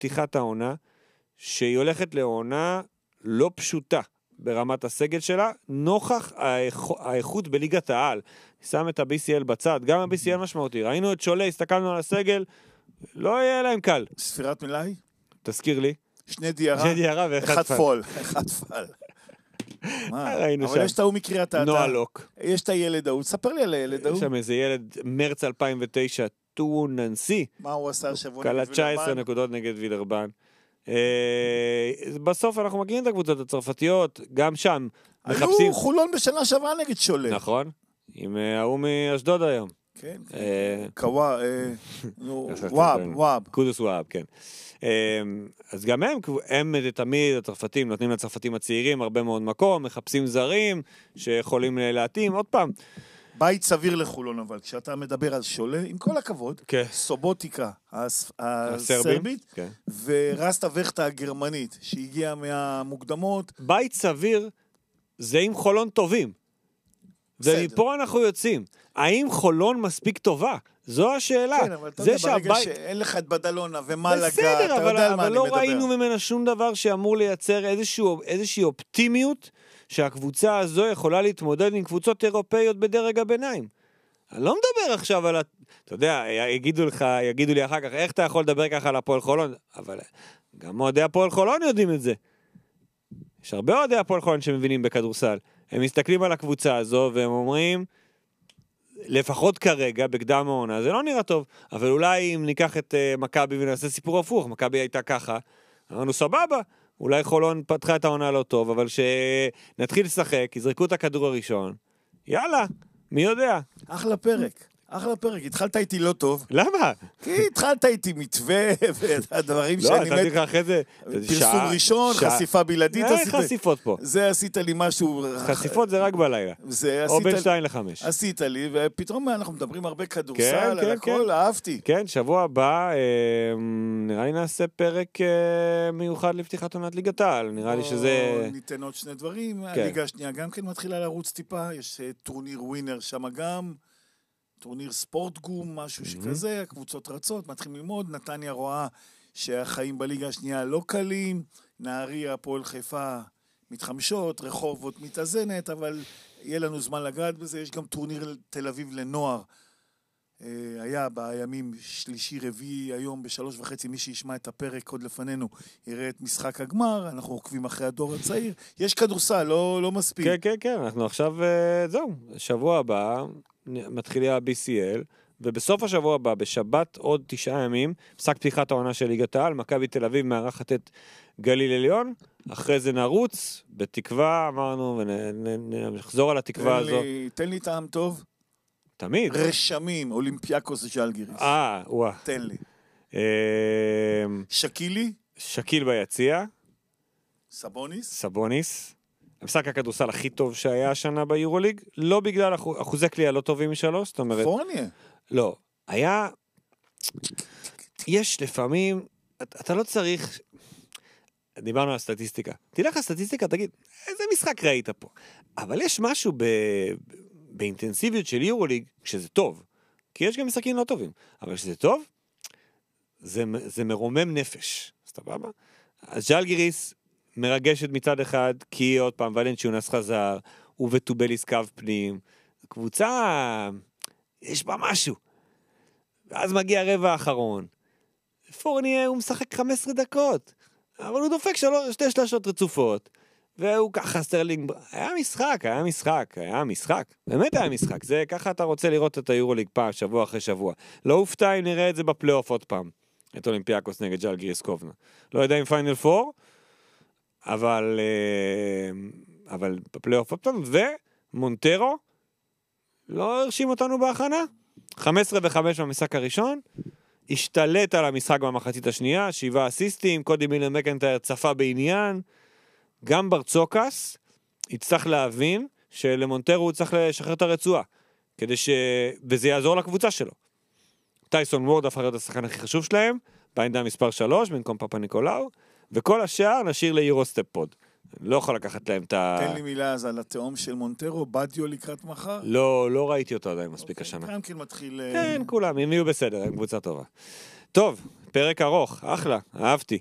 פתיחת העונה, שהיא הולכת לעונה לא פשוטה ברמת הסגל שלה, נוכח האיכות בליגת העל. שם את ה-BCL בצד, גם ה-BCL משמעותי. ראינו את שולה, הסתכלנו על הסגל, לא יהיה להם קל. ספירת מלאי? תזכיר לי. שני דיירה ואחד פול. אחד פל. ראינו אבל יש את ההוא מקריית האתר. נועה לוק. יש את הילד ההוא. תספר לי על הילד ההוא. יש שם איזה ילד, מרץ 2009, טו ננסי. מה הוא עשה השבוע? קלה 19 נקודות נגד וילרבן. בסוף אנחנו מכירים את הקבוצות הצרפתיות, גם שם מחפשים... היו חולון בשנה שעברה נגד שולה. נכון, עם ההוא מאשדוד היום. כן, וואב. קודוס וואב, כן. אז גם הם תמיד, הצרפתים, נותנים לצרפתים הצעירים הרבה מאוד מקום, מחפשים זרים שיכולים להתאים, עוד פעם. בית סביר לחולון, אבל כשאתה מדבר על שולה, עם כל הכבוד, סובוטיקה הסרבית, ורסטה וכטה הגרמנית, שהגיעה מהמוקדמות. בית סביר זה עם חולון טובים. ומפה אנחנו יוצאים. האם חולון מספיק טובה? זו השאלה. כן, אבל אתה יודע, ברגע שאין לך את בדלונה ומה לגע, אתה יודע על מה אני מדבר. אבל לא ראינו ממנה שום דבר שאמור לייצר איזושהי אופטימיות, שהקבוצה הזו יכולה להתמודד עם קבוצות אירופאיות בדרג הביניים. אני לא מדבר עכשיו על... אתה יודע, יגידו לי אחר כך, איך אתה יכול לדבר ככה על הפועל חולון? אבל גם אוהדי הפועל חולון יודעים את זה. יש הרבה אוהדי הפועל חולון שמבינים בכדורסל. הם מסתכלים על הקבוצה הזו והם אומרים, לפחות כרגע, בקדם העונה, זה לא נראה טוב, אבל אולי אם ניקח את מכבי ונעשה סיפור הפוך, מכבי הייתה ככה, אמרנו סבבה, אולי חולון פתחה את העונה לא טוב, אבל שנתחיל לשחק, יזרקו את הכדור הראשון, יאללה, מי יודע? אחלה פרק. התחלת איתי לא טוב. למה? כי התחלת איתי מתווה והדברים שאני לא, נתתי לך אחרי זה פרסום ראשון, חשיפה בלעדית. חשיפות פה. זה עשית לי משהו... חשיפות זה רק בלילה. או בין 2-5. עשית לי, ופתאום אנחנו מדברים הרבה כדורסל, על הכל, אהבתי. כן, שבוע הבא, נראה לי נעשה פרק מיוחד לפתיחת עונת ליגת העל. נראה לי שזה... ניתן עוד שני דברים. הליגה השנייה גם כן מתחילה לרוץ טיפה, יש טורניר ווינר שם גם. טורניר ספורט גום, משהו שכזה, הקבוצות רצות, מתחילים ללמוד, נתניה רואה שהחיים בליגה השנייה לא קלים, נהריה, הפועל חיפה מתחמשות, רחובות מתאזנת, אבל יהיה לנו זמן לגעת בזה, יש גם טורניר תל אביב לנוער, היה בימים שלישי רביעי, היום ב3:30, מי שישמע את הפרק עוד לפנינו, יראה את משחק הגמר, אנחנו עוקבים אחרי הדור הצעיר, יש כדורסל, לא מספיק. כן, אנחנו עכשיו, זהו, שבוע הבא, מתחילי ה-BCL, ובסוף השבוע הבא, בשבת עוד 9 ימים, משחק פתיחת העונה של ליגת העל, מכבי תל אביב מארחת את גליל עליון, אחרי זה נרוץ, בתקווה, אמרנו, ונחזור על התקווה הזו. תן לי טעם טוב. תמיד. רשמים, אולימפיאקוס ז'לגיריס. וואה. תן לי. שקילי? שקיל ביציע. סבוניס. המשחק הכדורסל הכי טוב שהיה השנה ביורוליג, לא בגלל אחוזי קליעה לא טובים משלוש, זאת אומרת... פורניה. לא, היה... יש לפעמים, אתה לא צריך... דיברנו על סטטיסטיקה. תלך לסטטיסטיקה, תגיד, איזה משחק ראית פה? אבל יש משהו באינטנסיביות של יורוליג, שזה טוב, כי יש גם משחקים לא טובים, אבל שזה טוב, זה מרומם נפש, סבבה? אז ז'לגיריס מרגשת מצד אחד, כי עוד פעם ולנציונס חזר, וטובליס קו פנים, קבוצה, יש בה משהו. ואז מגיע הרבע האחרון, פורניה הוא משחק 15 דקות, אבל הוא דופק 2 שלשות רצופות, והוא ככה סטרלינג, היה משחק, באמת היה משחק, זה ככה אתה רוצה לראות את היורוליג פעם, שבוע אחרי שבוע. לא אופתע אם נראה את זה בפלייאוף עוד פעם, את אולימפיאקוס נגד ז'לגיריס קובנה. לא יודע אם פיינל 4, אבל בפלייאוף עוד פעם, ומונטרו לא הרשים אותנו בהכנה, 15-5 במשחק הראשון, השתלט על המשחק במחצית השנייה, 7 אסיסטים, קודי מילר מקנטייר צפה בעניין, גם ברצוקס יצטרך להבין שלמונטרו הוא צריך לשחרר את הרצועה, וזה יעזור לקבוצה שלו. טייסון וורד הפך להיות השחקן הכי חשוב שלהם, בעמדה מספר 3 במקום פאפה ניקולאו, וכל השאר נשאיר ליורוסטפ פוד. לא יכול לקחת להם את תן לי מילה אז על התאום של מונטרו, בדיו לקראת מחר? לא ראיתי אותו עדיין מספיק השנה. גם כן מתחיל... כן, כולם, הם יהיו בסדר, הם קבוצה טובה. טוב, פרק ארוך, אחלה, אהבתי.